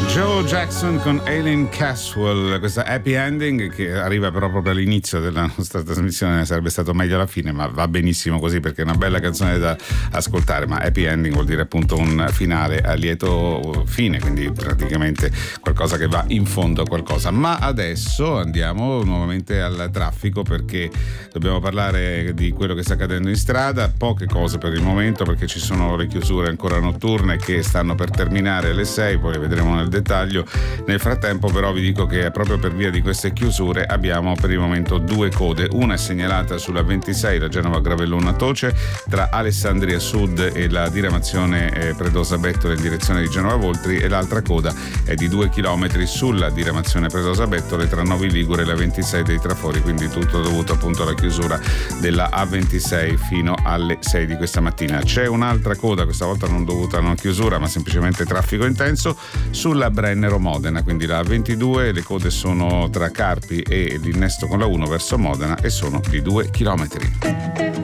Joe Jackson con Aileen Caswell, questa happy ending che arriva però proprio all'inizio della nostra trasmissione. Sarebbe stato meglio alla fine, ma va benissimo così perché è una bella canzone da ascoltare. Ma happy ending vuol dire appunto un finale a lieto fine, quindi praticamente qualcosa che va in fondo a qualcosa. Ma adesso andiamo nuovamente al traffico perché dobbiamo parlare di quello che sta accadendo in strada. Poche cose per il momento perché ci sono le chiusure ancora notturne che stanno per terminare alle 6, poi le vedremo nel dettaglio. Nel frattempo però vi dico che proprio per via di queste chiusure abbiamo per il momento due code. Una è segnalata sulla 26, la Genova-Gravellona Toce, tra Alessandria Sud e la diramazione Predosa Bettole in direzione di Genova Voltri, e l'altra coda è di 2 chilometri sulla diramazione Predosa Bettole tra Novi Ligure e la 26 dei Trafori, quindi tutto dovuto appunto alla chiusura della A26 fino alle 6 di questa mattina. C'è un'altra coda, questa volta non dovuta a una chiusura ma semplicemente traffico intenso, sulla Brennero Modena, quindi la 22, le code sono tra Carpi e l'innesto con la 1 verso Modena e sono di 2 chilometri.